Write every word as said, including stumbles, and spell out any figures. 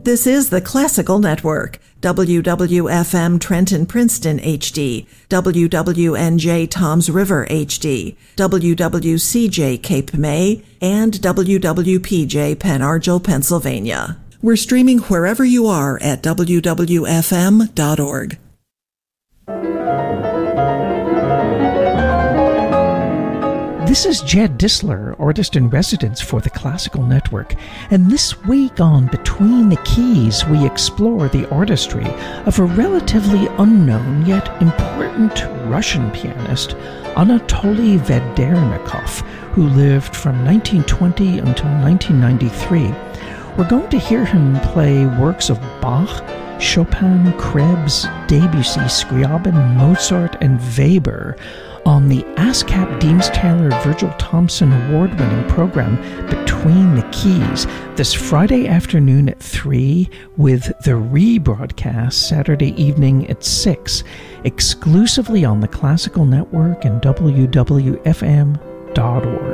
This is the Classical Network, W W F M Trenton Princeton H D, W W N J Toms River H D, W W C J Cape May, and W W P J Pen Argyl, Pennsylvania. We're streaming wherever you are at W W F M dot org. This is Jed Disler, artist in residence for the Classical Network, and this week on Between the Keys, we explore the artistry of a relatively unknown yet important Russian pianist, Anatoly Vedernikov, who lived from nineteen twenty until nineteen ninety-three. We're going to hear him play works of Bach, Chopin, Krebs, Debussy, Scriabin, Mozart, and Weber on the ASCAP Deems Taylor Virgil Thompson award-winning program Between the Keys this Friday afternoon at three with the rebroadcast Saturday evening at six, exclusively on the Classical Network and W W F M dot org.